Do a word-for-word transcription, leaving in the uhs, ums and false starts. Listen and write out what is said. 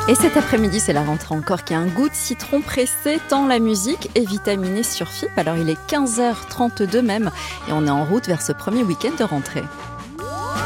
Et cet après-midi, c'est la rentrée encore qui a un goût de citron pressé, tant la musique est vitaminée sur F I P. Alors il est quinze heures trente-deux même et on est en route vers ce premier week-end de rentrée.